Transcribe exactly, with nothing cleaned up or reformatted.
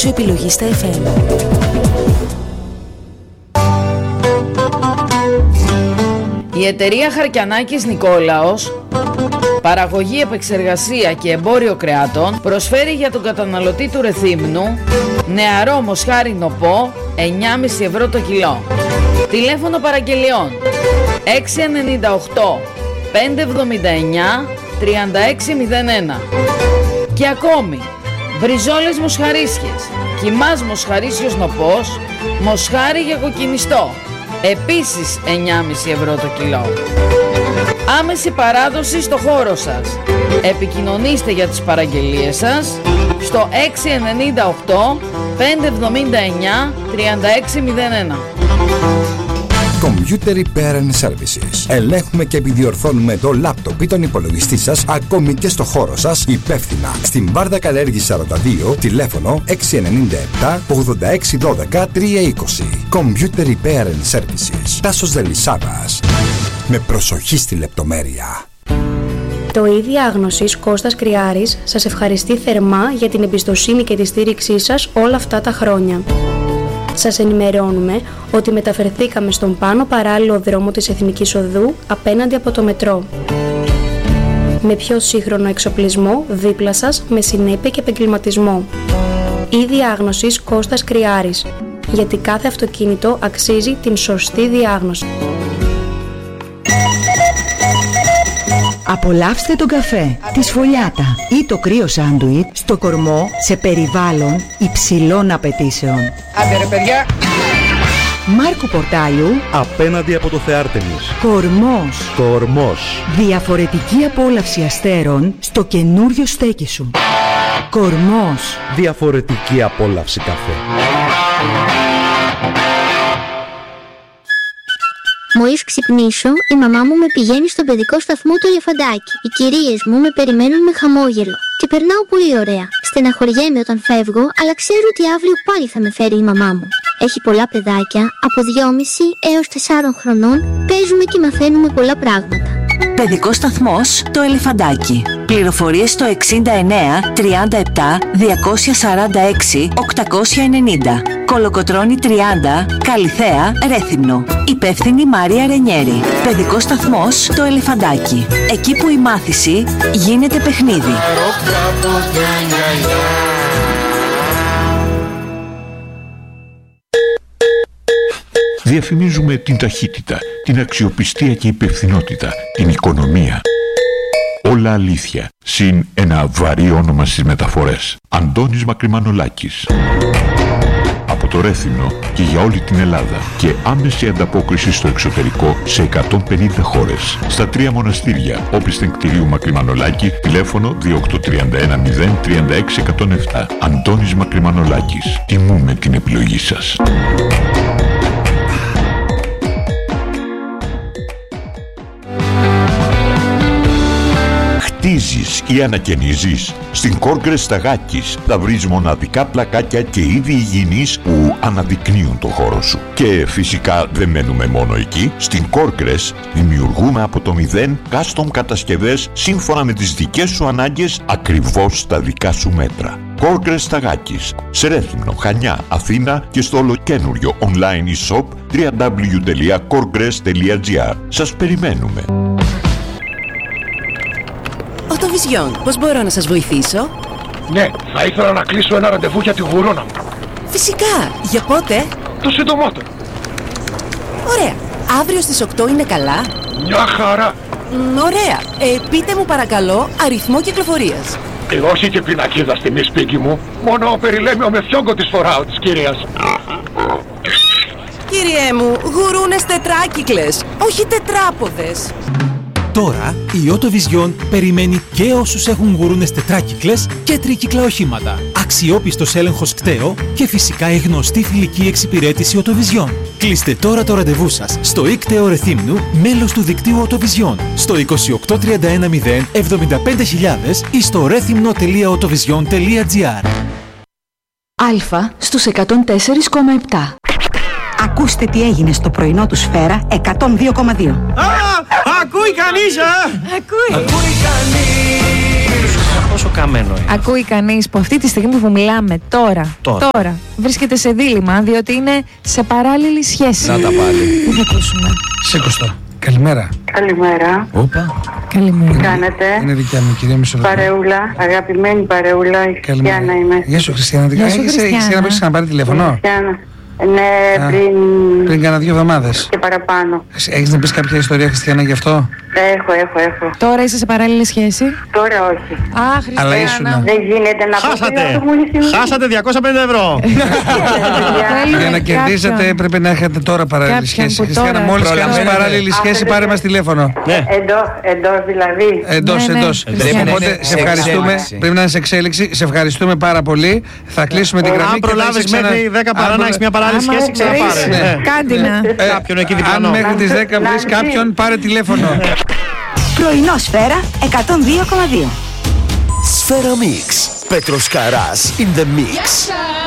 σου επιλογή στα εφ εμ. Η εταιρεία Χαρκιανάκης Νικόλαος, παραγωγή, επεξεργασία και εμπόριο κρεάτων, προσφέρει για τον καταναλωτή του Ρεθύμνου νεαρό μοσχάρι νοπό εννιά κόμμα πέντε ευρώ το κιλό. Τηλέφωνο παραγγελιών έξι εννιά οκτώ πέντε εβδομήντα εννιά τριάντα έξι μηδέν ένα. Και ακόμη μπριζόλες μοσχαρίσιες, κιμάς μοσχαρίσιος νοπός, μοσχάρι για κοκκινιστό, επίσης εννιά κόμμα πέντε ευρώ το κιλό. Άμεση παράδοση στο χώρο σας. Επικοινωνήστε για τις παραγγελίες σας στο έξι εννιά οκτώ πέντε εβδομήντα εννιά τριάντα έξι μηδέν ένα. Computer Repair and Services. Ελέγχουμε και επιδιορθώνουμε το λάπτοπ ή τον υπολογιστή σας, ακόμη και στο χώρο σας, υπεύθυνα. Στην Βάρδα Καλέργης σαράντα δύο, τηλέφωνο έξι εννιά επτά ογδόντα έξι δώδεκα τριακόσια είκοσι. Computer Repair and Services. Τάσος Δελισσάδας. Με προσοχή στη λεπτομέρεια. Το ΙΔ Διάγνωσης Κώστας Κρυάρης σας ευχαριστεί θερμά για την εμπιστοσύνη και τη στήριξή σας όλα αυτά τα χρόνια. Σας ενημερώνουμε ότι μεταφερθήκαμε στον πάνω παράλληλο δρόμο της Εθνικής Οδού απέναντι από το μετρό. Με πιο σύγχρονο εξοπλισμό δίπλα σας, με συνέπεια και επαγγελματισμό. ΙΔ Διάγνωσης Κώστας Κρυάρης, γιατί κάθε αυτοκίνητο αξίζει την σωστή διάγνωση. Απολαύστε τον καφέ, τη σφολιάτα ή το κρύο σάντουιτ στο Κορμό σε περιβάλλον υψηλών απαιτήσεων. Άντε ρε παιδιά! Μάρκου Πορτάλιου, απέναντι από το Θεάρτεμις. Κορμός. Κορμός. Διαφορετική απόλαυση αστέρων στο καινούριο στέκι σου. Κορμός. Διαφορετική απόλαυση καφέ. Μόλις ξυπνήσω, η μαμά μου με πηγαίνει στον παιδικό σταθμό του Ελεφαντάκι. Οι κυρίες μου με περιμένουν με χαμόγελο. Και περνάω πολύ ωραία. Στεναχωριέμαι όταν φεύγω, αλλά ξέρω ότι αύριο πάλι θα με φέρει η μαμά μου. Έχει πολλά παιδάκια, από δυόμισι έως τεσσάρων χρονών, παίζουμε και μαθαίνουμε πολλά πράγματα. Παιδικός σταθμός το Ελεφαντάκι. Πληροφορίες στο εξήντα εννέα τριάντα επτά διακόσια σαράντα έξι οκτακόσια ενενήντα. Κολοκοτρώνη τριάντα, Καλιθέα, Ρέθυμνο. Υπεύθυνη Μαρία Ρενιέρη. Παιδικός σταθμός το Ελεφαντάκι. Εκεί που η μάθηση γίνεται παιχνίδι. Διαφημίζουμε την ταχύτητα, την αξιοπιστία και υπευθυνότητα, την οικονομία. Όλα αλήθεια, συν ένα βαρύ όνομα στις μεταφορές. Αντώνης Μακρυμανολάκης. Από το Ρέθυμνο και για όλη την Ελλάδα και άμεση ανταπόκριση στο εξωτερικό σε εκατόν πενήντα χώρες. Στα τρία μοναστήρια, όπισθεν κτηρίου Μακρυμανολάκη, τηλέφωνο δύο οκτώ τρία ένα μηδέν τρία έξι ένα μηδέν επτά. Αντώνης Μακρυμανολάκης. Τιμούμε την επιλογή σας. Χτίζεις ή ανακαινίζεις? Στην Κόργκρες Σταγάκης θα βρεις μοναδικά πλακάκια και είδη υγιεινής που αναδεικνύουν το χώρο σου. Και φυσικά δεν μένουμε μόνο εκεί. Στην Κόργκρες δημιουργούμε από το μηδέν custom κατασκευές σύμφωνα με τις δικές σου ανάγκες, ακριβώς στα δικά σου μέτρα. Κόργκρες Σταγάκης, σε Ρέθυμνο, Χανιά, Αθήνα και στο ολοκένουριο online e-shop double-u double-u double-u τελεία κοργκρες τελεία τζι άρ. Σας περιμένουμε. Οτοβιζιόν, πώς μπορώ να σας βοηθήσω? Ναι, θα ήθελα να κλείσω ένα ραντεβού για τη γουρόνα μου. Φυσικά, για πότε? Το συντομότερο. Ωραία, αύριο στις οκτώ είναι καλά? Μια χαρά. Μ, ωραία, ε, πείτε μου παρακαλώ αριθμό κυκλοφορίας. Ε, όχι και πινακίδα στη μισπίκη μου. Μόνο περιλέμιο με φιόγκο της φοράω της κυρίας. Κύριέ μου, γουρούνες τετράκυκλες, όχι τετράποδες. Τώρα η Οτοβιζιόν περιμένει και όσους έχουν γουρούνες τετράκυκλες και τρίκυκλα οχήματα. Αξιόπιστος έλεγχος κταίο και φυσικά η γνωστή φιλική εξυπηρέτηση Οτοβιζιόν. Κλείστε τώρα το ραντεβού σας στο ΙΚΤΕΟ Ρεθύμνου, μέλος του δικτύου Οτοβιζιόν, στο είκοσι οκτώ τριάντα ένα μηδέν εβδομήντα πέντε χιλιάδες ή στο ρέθυμνο τελεία οτοβιζιόν τελεία τζι άρ. Αλφα στους εκατόν τέσσερα κόμμα επτά. Ακούστε τι έγινε στο πρωινό του Σφαίρα εκατόν δύο κόμμα δύο. Α, ακούει κανείς, α! Ακούει! Ακούει κανείς! Πόσο καμένο είναι. Ακούει κανείς που αυτή τη στιγμή που μιλάμε τώρα, Τώρα. τώρα βρίσκεται σε δίλημμα, διότι είναι σε παράλληλη σχέση. Να τα πάλι. Τι θα ακούσουμε? Σήκωστο. Καλημέρα. Καλημέρα. Όπα. Καλημέρα. Τι κάνετε? Είναι δικιά μου, κυρία Μισολόγου. Παρεούλα, αγαπημένη παρεούλα, η Χριστιανά είμαι. Γεια σου, Χριστιανά. Γεια σου, Έχεις Χριστιανά. να πάρει ξαναπάρει τηλέφωνο? Χριστιανά. Ναι, Α, πριν... Πριν κάνα δύο εβδομάδες. Και παραπάνω. Έχεις να πεις κάποια ιστορία, Χριστιανά, γι' αυτό? Έχω, έχω, έχω. Τώρα είσαι σε παράλληλη σχέση? Τώρα όχι. Α, Χριστιανά. Αλλά ήσουνα. Δεν γίνεται να πω. Χάσατε. Χάσατε διακόσια πενήντα ευρώ. Για να κερδίσετε πρέπει να έχετε τώρα παράλληλη σχέση. Χριστιανά, μόλις κάνεις παράλληλη σχέση, πάρε μας τηλέφωνο. Εντός, εντός δηλαδή. Εντός, εντός. Οπότε σε ευχαριστούμε. Πρέπει να είναι σε εξέλιξη. Σε ευχαριστούμε πάρα πολύ. Θα κλείσουμε την γραμμή. Αν προλάβεις μέχρι δέκα παρά να έχεις μια παράλληλη σχέση, ξαναπάρε. Κάντε να. Κάποιον εκεί διπλανό. Αν μέχρι τις δέκα βρεις κάποιον, πάρε τηλέφωνο. Πρωινό Σφαίρα εκατόν δύο κόμμα δύο. Σφαίρα Mix. Πέτρος Καράς in the mix.